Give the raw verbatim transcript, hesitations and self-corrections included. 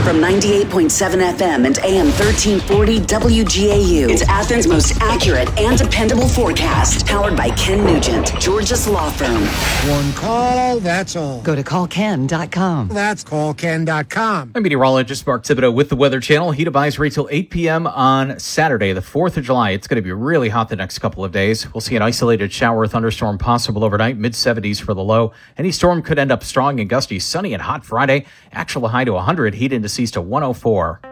From ninety-eight point seven F M and A M thirteen forty W G A U. It's Athens' most accurate and dependable forecast. Powered by Ken Nugent, Georgia's law firm. One call, that's all. Go to call ken dot com. That's call ken dot com. I'm meteorologist Mark Thibodeau with the Weather Channel. Heat advisory till eight p.m. on Saturday, the fourth of July. It's going to be really hot the next couple of days. We'll see an isolated shower or thunderstorm possible overnight, mid seventies for the low. Any storm could end up strong and gusty, sunny and hot Friday. Actual high to one hundred, heat indices to one oh four.